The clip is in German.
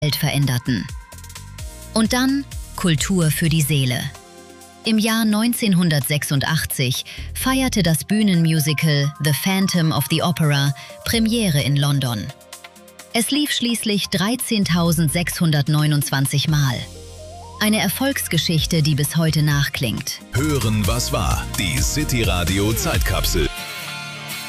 Welt veränderten. Und dann Kultur für die Seele. Im Jahr 1986 feierte das Bühnenmusical The Phantom of the Opera Premiere in London. Es lief schließlich 13.629 Mal. Eine Erfolgsgeschichte, die bis heute nachklingt. Hören, was war. Die City Radio Zeitkapsel.